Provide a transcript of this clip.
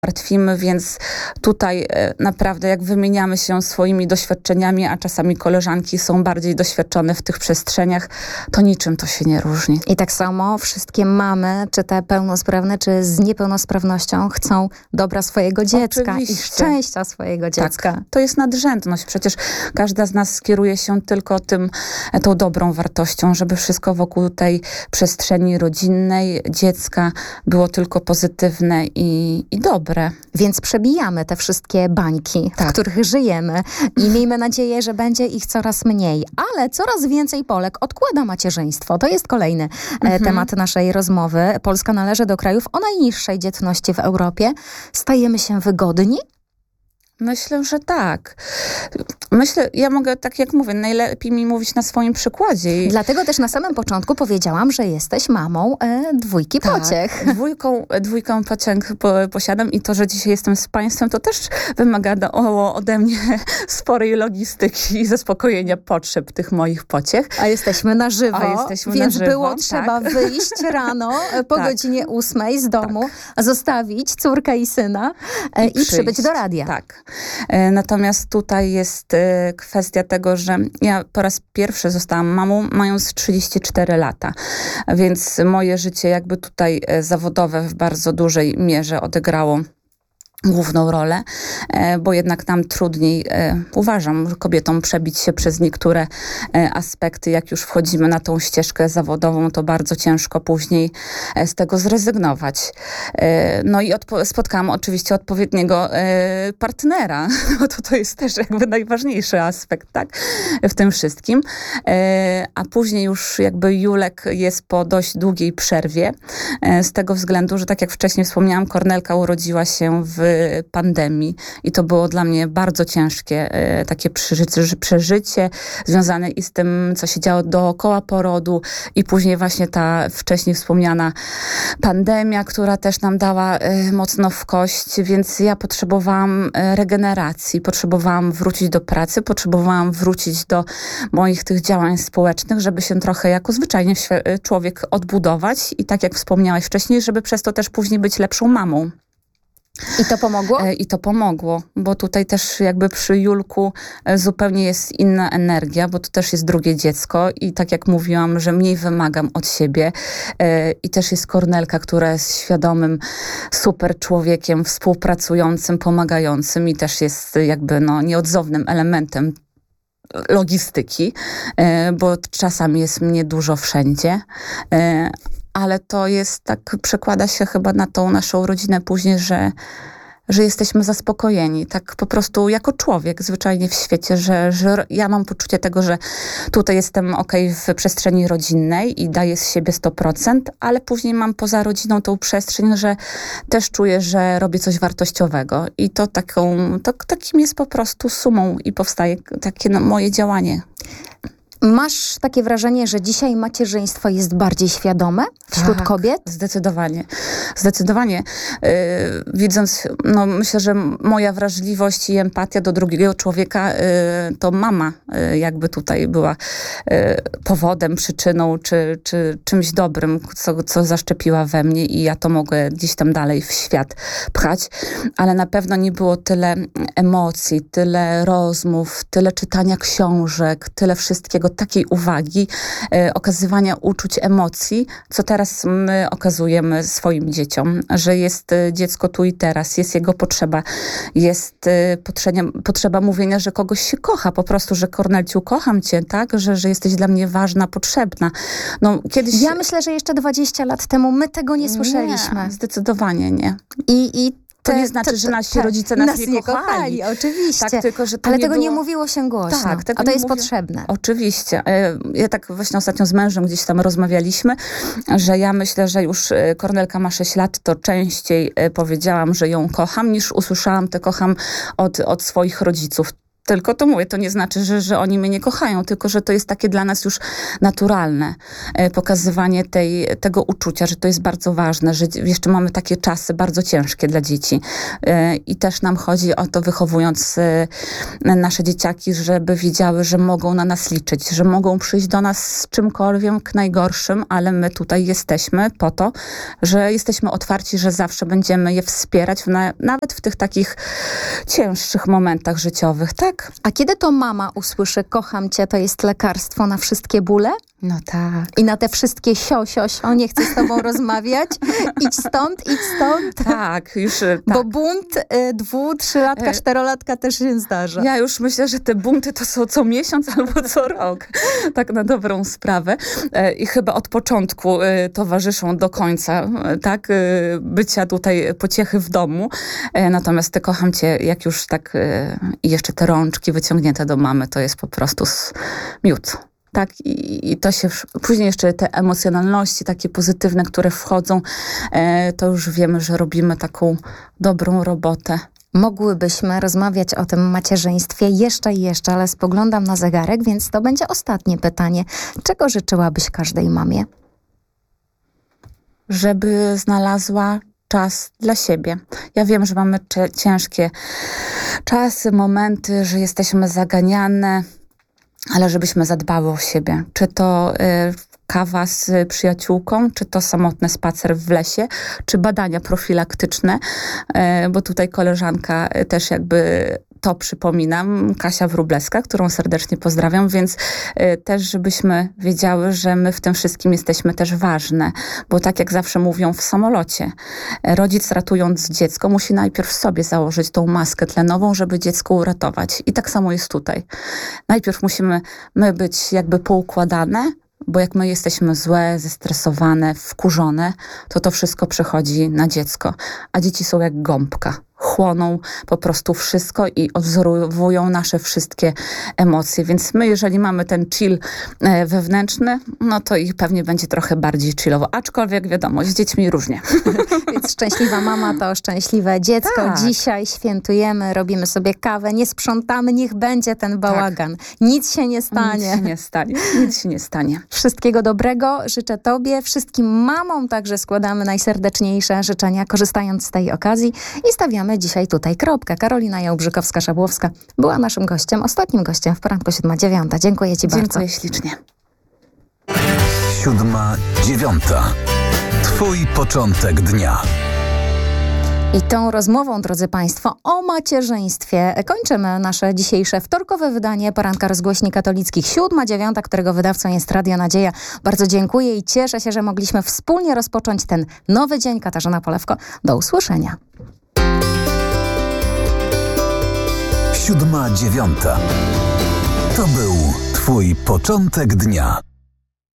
martwimy, więc tutaj naprawdę jak wymieniamy się swoimi doświadczeniami, a czasami koleżanki są bardziej doświadczone w tych przestrzeniach, to niczym to się nie różni. I tak samo wszystkie mamy, czy te pełnosprawne, czy z niepełnosprawnością, chcą dobra swojego dziecka Oczywiście. i szczęścia swojego dziecka. Tak, to jest nadrzędność. Przecież każda z nas kieruje się tylko tą dobrą wartością, żeby wszystko wokół tej przestrzeni rodzinnej, dziecka było tylko pozytywne i dobre. Więc przebijamy te wszystkie bańki, w których żyjemy i miejmy nadzieję, że będzie ich coraz mniej. Ale coraz więcej Polek odkłada macierzyństwo. To jest kolejny temat naszej rozmowy. Polska należy do krajów o najniższej dzietności w Europie. Stajemy się wygodni? Myślę, że tak. Ja mogę, tak jak mówię, najlepiej mi mówić na swoim przykładzie. Dlatego też na samym początku powiedziałam, że jesteś mamą dwójki pociech. Dwójką pociech posiadam i to, że dzisiaj jestem z państwem, to też wymagało ode mnie sporej logistyki i zaspokojenia potrzeb tych moich pociech. A jesteśmy na żywo, więc było trzeba wyjść rano po godzinie 8 z domu, zostawić córkę i syna i przybyć do radia. Tak. Natomiast tutaj jest kwestia tego, że ja po raz pierwszy zostałam mamą mając 34 lata, więc moje życie jakby tutaj zawodowe w bardzo dużej mierze odegrało główną rolę, bo jednak tam trudniej, uważam, kobietom przebić się przez niektóre aspekty. Jak już wchodzimy na tą ścieżkę zawodową, to bardzo ciężko później z tego zrezygnować. No i spotkałam oczywiście odpowiedniego partnera, no to jest też jakby najważniejszy aspekt, tak, w tym wszystkim. A później już jakby Julek jest po dość długiej przerwie, z tego względu, że tak jak wcześniej wspomniałam, Kornelka urodziła się w pandemii i to było dla mnie bardzo ciężkie takie przeżycie związane i z tym, co się działo dookoła porodu i później właśnie ta wcześniej wspomniana pandemia, która też nam dała mocno w kość, więc ja potrzebowałam regeneracji, potrzebowałam wrócić do pracy, potrzebowałam wrócić do moich tych działań społecznych, żeby się trochę jako zwyczajnie człowiek odbudować i tak jak wspomniałaś wcześniej, żeby przez to też później być lepszą mamą. I to pomogło? I to pomogło, bo tutaj też jakby przy Julku zupełnie jest inna energia, bo to też jest drugie dziecko i tak jak mówiłam, że mniej wymagam od siebie i też jest Kornelka, która jest świadomym super człowiekiem, współpracującym, pomagającym i też jest jakby nieodzownym elementem logistyki, bo czasami jest mnie dużo wszędzie, ale to jest tak, przekłada się chyba na tą naszą rodzinę później, że jesteśmy zaspokojeni, tak po prostu jako człowiek zwyczajnie w świecie, że ja mam poczucie tego, że tutaj jestem okej w przestrzeni rodzinnej i daję z siebie 100%, ale później mam poza rodziną tą przestrzeń, że też czuję, że robię coś wartościowego i to takim jest po prostu sumą i powstaje takie moje działanie. Masz takie wrażenie, że dzisiaj macierzyństwo jest bardziej świadome wśród kobiet? Zdecydowanie. Zdecydowanie. Widząc, myślę, że moja wrażliwość i empatia do drugiego człowieka, to mama jakby tutaj była powodem, przyczyną, czy czymś dobrym, co zaszczepiła we mnie i ja to mogę gdzieś tam dalej w świat pchać. Ale na pewno nie było tyle emocji, tyle rozmów, tyle czytania książek, tyle wszystkiego, takiej uwagi, okazywania uczuć, emocji, co teraz my okazujemy swoim dzieciom, że jest dziecko tu i teraz, jest jego potrzeba, jest potrzeba mówienia, że kogoś się kocha, po prostu, że Kornelciu, kocham cię, tak, że jesteś dla mnie ważna, potrzebna. Kiedyś... Ja myślę, że jeszcze 20 lat temu my tego nie słyszeliśmy. Nie, zdecydowanie nie. To nie znaczy, że nasi rodzice nas nie kochali. Oczywiście. Tak, tylko, że ale tego nie mówiło się głośno. Tak, a to jest potrzebne. Oczywiście. Ja tak właśnie ostatnio z mężem gdzieś tam rozmawialiśmy, że ja myślę, że już Kornelka ma 6 lat, to częściej powiedziałam, że ją kocham, niż usłyszałam to kocham od swoich rodziców. Tylko to mówię, to nie znaczy, że oni mnie nie kochają, tylko że to jest takie dla nas już naturalne pokazywanie tego uczucia, że to jest bardzo ważne, że jeszcze mamy takie czasy bardzo ciężkie dla dzieci. I też nam chodzi o to, wychowując nasze dzieciaki, żeby wiedziały, że mogą na nas liczyć, że mogą przyjść do nas z czymkolwiek najgorszym, ale my tutaj jesteśmy po to, że jesteśmy otwarci, że zawsze będziemy je wspierać, nawet w tych takich cięższych momentach życiowych, tak? A kiedy to mama usłyszy kocham cię, to jest lekarstwo na wszystkie bóle? No tak. I na te wszystkie sio, nie chcę z tobą rozmawiać, idź stąd. Tak, już tak. Bo bunt 2, 3-latka, 4-latka też się zdarza. Ja już myślę, że te bunty to są co miesiąc albo co rok. Tak na dobrą sprawę. I chyba od początku towarzyszą do końca, tak? Bycia tutaj pociechy w domu. Natomiast te kocham cię, jak już tak i jeszcze te rączki wyciągnięte do mamy, to jest po prostu miód. Tak, i to się później jeszcze te emocjonalności takie pozytywne, które wchodzą, to już wiemy, że robimy taką dobrą robotę. Mogłybyśmy rozmawiać o tym macierzyństwie jeszcze i jeszcze, ale spoglądam na zegarek, więc to będzie ostatnie pytanie. Czego życzyłabyś każdej mamie? Żeby znalazła czas dla siebie. Ja wiem, że mamy ciężkie czasy, momenty, że jesteśmy zaganiane, ale żebyśmy zadbały o siebie. Czy to kawa z przyjaciółką, czy to samotny spacer w lesie, czy badania profilaktyczne, bo tutaj koleżanka też jakby to przypominam, Kasia Wróblewska, którą serdecznie pozdrawiam, więc też żebyśmy wiedziały, że my w tym wszystkim jesteśmy też ważne, bo tak jak zawsze mówią w samolocie, rodzic ratując dziecko musi najpierw sobie założyć tą maskę tlenową, żeby dziecko uratować. I tak samo jest tutaj. Najpierw musimy my być jakby poukładane, bo jak my jesteśmy złe, zestresowane, wkurzone, to wszystko przechodzi na dziecko. A dzieci są jak gąbka. Chłoną po prostu wszystko i odwzorowują nasze wszystkie emocje. Więc my, jeżeli mamy ten chill wewnętrzny, no to ich pewnie będzie trochę bardziej chillowo. Aczkolwiek wiadomo, z dziećmi różnie. Więc szczęśliwa mama to szczęśliwe dziecko. Tak. Dzisiaj świętujemy, robimy sobie kawę, nie sprzątamy, niech będzie ten bałagan. Tak. Nic się nie stanie. Nic się nie stanie. Wszystkiego dobrego życzę tobie, wszystkim mamom także składamy najserdeczniejsze życzenia, korzystając z tej okazji i stawiamy dzisiaj tutaj kropkę. Karolina Jałbrzykowska-Szabłowska była naszym gościem, ostatnim gościem w poranku 7:09. Dziękuję ci bardzo. Dziękuję ślicznie. 7:09. Twój początek dnia. I tą rozmową, drodzy Państwo, o macierzyństwie kończymy nasze dzisiejsze wtorkowe wydanie Poranka Rozgłośni Katolickich 7:09, którego wydawcą jest Radio Nadzieja. Bardzo dziękuję i cieszę się, że mogliśmy wspólnie rozpocząć ten nowy dzień. Katarzyna Polewko, do usłyszenia. 7:09. To był Twój początek dnia.